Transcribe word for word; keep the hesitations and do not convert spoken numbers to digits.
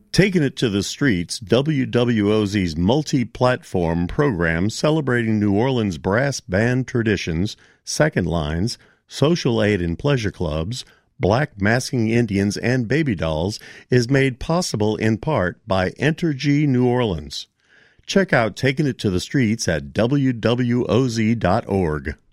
Taking It to the Streets, W W O Z's multi-platform program celebrating New Orleans brass band traditions, second lines, social aid and pleasure clubs, black masking Indians, and baby dolls, is made possible in part by Entergy New Orleans. Check out Taking It to the Streets at W W O Z dot org.